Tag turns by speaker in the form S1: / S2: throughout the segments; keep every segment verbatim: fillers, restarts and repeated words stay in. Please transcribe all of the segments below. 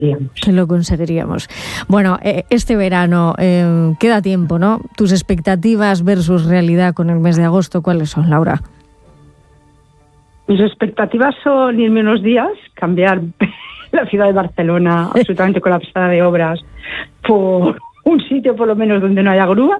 S1: Que lo conseguiríamos. Bueno, eh, este verano eh, queda tiempo, ¿no? Tus expectativas versus realidad con el mes de agosto, ¿cuáles son, Laura?
S2: Mis expectativas son irme unos días, cambiar la ciudad de Barcelona, absolutamente colapsada de obras, por un sitio por lo menos donde no haya grúas,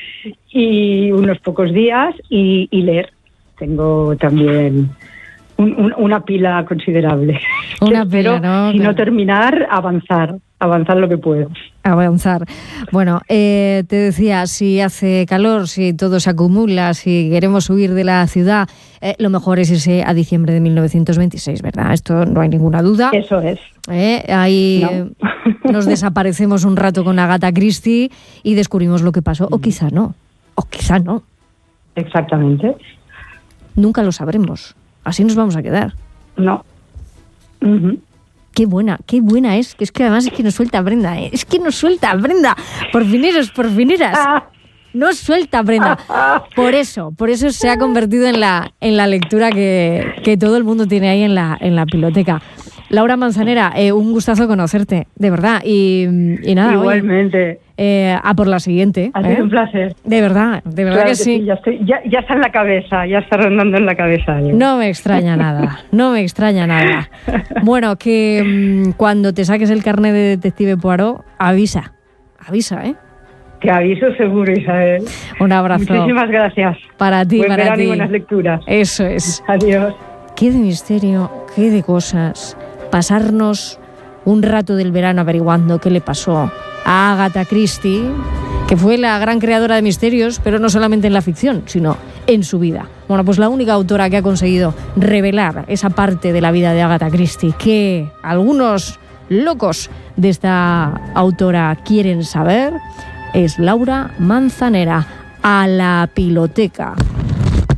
S2: y unos pocos días y, y leer. Tengo también un, un, una pila considerable.
S1: Una pila, ¿no?
S2: Si no terminar, avanzar, avanzar lo que puedo.
S1: Avanzar. Bueno, eh, te decía, si hace calor, si todo se acumula, si queremos huir de la ciudad, eh, lo mejor es irse a diciembre de mil novecientos veintiséis, ¿verdad? Esto no hay ninguna duda.
S2: Eso es.
S1: Eh, ahí no. Nos desaparecemos un rato con Agatha Christie y descubrimos lo que pasó, o quizá no, o quizá no.
S2: Exactamente.
S1: Nunca lo sabremos. Así nos vamos a quedar.
S2: No. Uh-huh.
S1: Qué buena, qué buena es, que es que además es que nos suelta Brenda, ¿eh? Es que nos suelta Brenda, por fineros, por fineras, nos suelta Brenda. Por eso, por eso se ha convertido en la, en la lectura que, que todo el mundo tiene ahí en la, en la biblioteca. Laura Manzanera, eh, un gustazo conocerte, de verdad, y, y nada.
S2: Igualmente.
S1: Oye, eh, a por la siguiente.
S2: Ha sido
S1: ¿eh?
S2: un placer.
S1: De verdad, de verdad
S2: claro
S1: que,
S2: que
S1: sí.
S2: sí. Ya, estoy, ya, ya está en la cabeza, ya está rondando en la cabeza. ¿eh?
S1: No me extraña nada, no me extraña nada. Bueno, que mmm, cuando te saques el carnet de Detective Poirot, avisa, avisa, ¿eh?
S2: Te aviso seguro, Isabel.
S1: Un abrazo.
S2: Muchísimas gracias.
S1: Para ti,
S2: Buen
S1: para
S2: verano
S1: ti.
S2: Y buenas lecturas.
S1: Eso es.
S2: Adiós.
S1: Qué de misterio, qué de cosas. Pasarnos un rato del verano averiguando qué le pasó a Agatha Christie, que fue la gran creadora de misterios, pero no solamente en la ficción, sino en su vida. Bueno, pues la única autora que ha conseguido revelar esa parte de la vida de Agatha Christie que algunos locos de esta autora quieren saber es Laura Manzanera. A la piloteca.